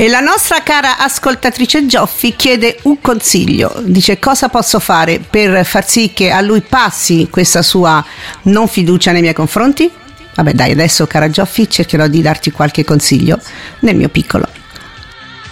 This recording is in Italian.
E la nostra cara ascoltatrice Gioffi chiede un consiglio, dice: cosa posso fare per far sì che a lui passi questa sua non fiducia nei miei confronti? Vabbè dai, adesso cara Gioffi cercherò di darti qualche consiglio nel mio piccolo.